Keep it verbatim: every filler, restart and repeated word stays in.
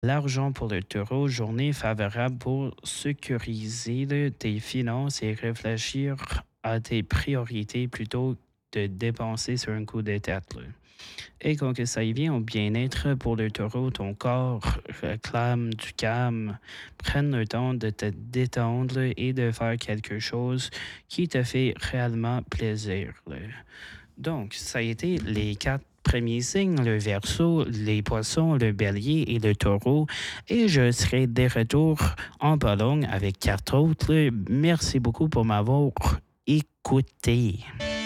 L'argent pour le taureau, journée favorable pour sécuriser là, tes finances et réfléchir à tes priorités plutôt de dépenser sur un coup de tête, là. Et quand que ça y vient au bien-être pour le taureau, ton corps réclame du calme. Prenne le temps de te détendre là, et de faire quelque chose qui te fait réellement plaisir, là. Donc, ça a été les quatre premiers signes, le Verseau, les Poissons, le Bélier et le Taureau. Et je serai de retour en Pologne avec quatre autres. Merci beaucoup pour m'avoir écouté.